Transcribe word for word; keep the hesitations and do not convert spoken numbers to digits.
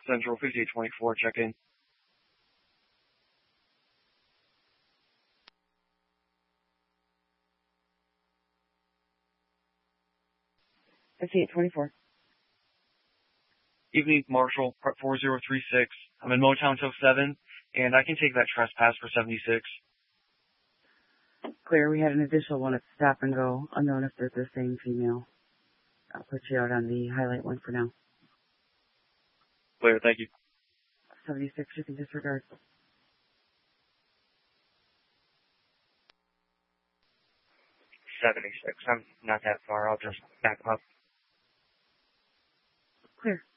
Central, fifty-eight twenty-four, check in. fifty-eight twenty-four. Evening, Marshall, part four zero three six. I'm in Motown till seven, and I can take that trespass for seventy-six. Clear, we had an additional one at Stop and Go, unknown if they're the same female. I'll put you out on the highlight one for now. Clear, thank you. seventy-six, you can disregard. seventy-six, I'm not that far, I'll just back up. Clear.